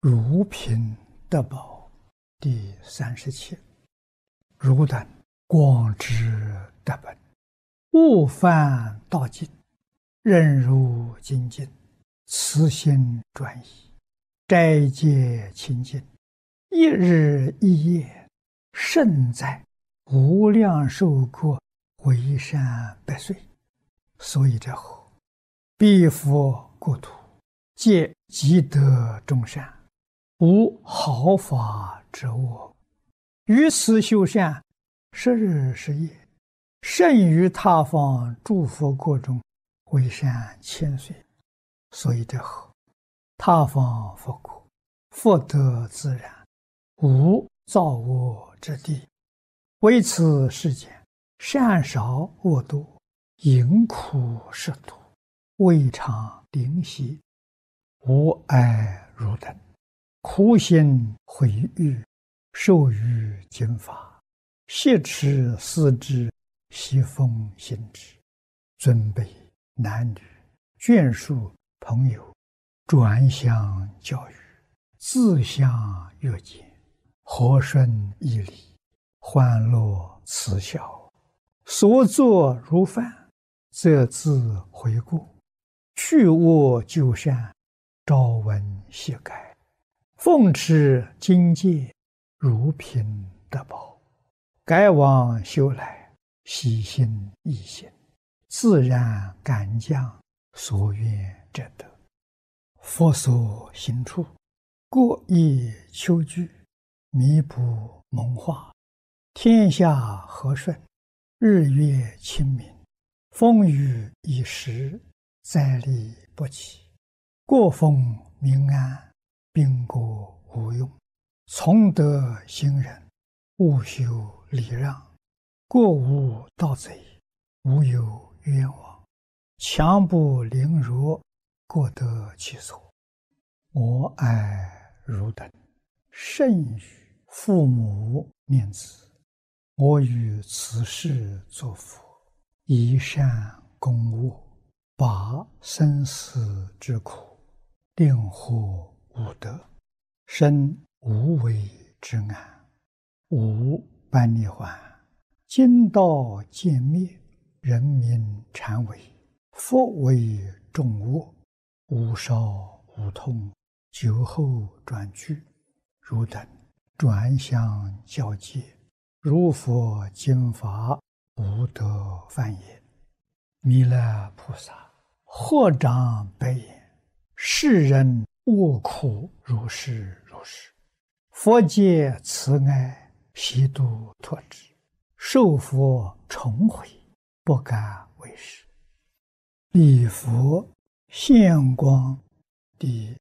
如品德宝第37。汝等广知德本，勿犯道境，任入精进，慈心专一，斋戒清净，一日一夜，胜在无量寿国为善百岁。所以者后，彼佛国土，皆积德众善，无毫发之恶。于此修善，10日10夜，胜于他方诸佛国中为善千岁。所以者后，他方佛国，福德自然，无造恶之地。为此世间，善少恶多，淫苦食毒，未尝灵犀。吾爱汝等，苦心毁誉，受于经法，挟持思之，习奉行之，尊卑男女眷属朋友，转相教育，自相约见，和顺义理，欢乐慈孝，所作如犯，则自悔过，去恶就善，朝闻夕改，奉持经戒，如品德宝，改往修来，喜心易行，自然感将所愿者得。佛所行处，过益丘居，弥补蒙化，天下和顺，日月清明，风雨已时，灾利不起，国风民安，兵国无用。从德行人，勿修礼让，过无盗贼，无有冤枉，强不凌辱，过得其所。我爱汝等，甚于父母念子，我于此世作佛，以善供恶，拔生死之苦，令获无得，生无为之安，无般涅槃，今道渐灭，人民禅为，佛为众恶，无少无痛，久后转居。汝等转相教戒，如佛经法，无得犯也。弥勒菩萨合掌白言：世人恶苦如是如是，佛界慈爱，悉度脱之，受佛重回，不敢为是。礼佛现光第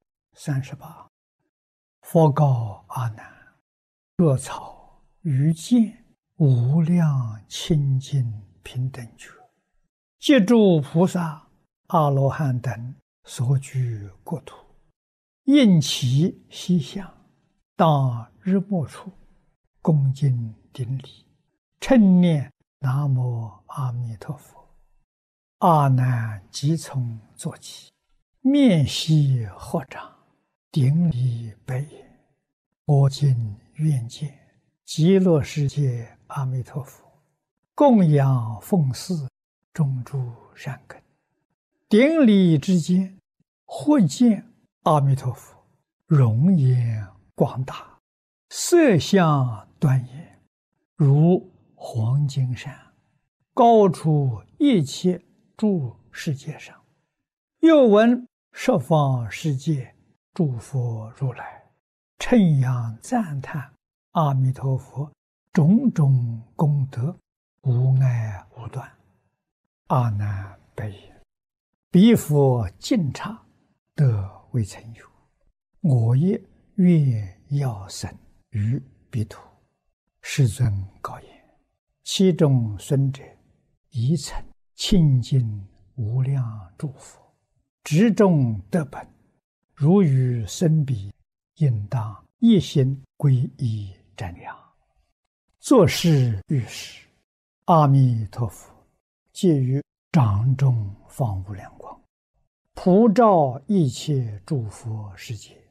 38。佛告阿难：若草于见无量清净平等觉，借诸菩萨阿罗汉等所居国土，应其西向，当日没处，恭敬顶礼，称念南无阿弥陀佛。阿难即从坐起，面悉合掌，顶礼白言：我今愿见极乐世界阿弥陀佛，供养奉祀种诸善根。顶礼之间，忽见阿弥陀佛容颜广大，色相端严，如黄金山，高出一切诸世界上。又闻十方世界诸佛如来称扬赞叹阿弥陀佛种种功德，无碍无断。阿难白言：彼佛尽刹，得未曾有，我也愿要生于彼土。世尊告言：其中孙者，宜曾清净无量诸佛，执众德本，如于生彼，应当一心皈依瞻仰。作是遇时，阿弥陀佛借于掌中放无量光，普照一切诸佛世界，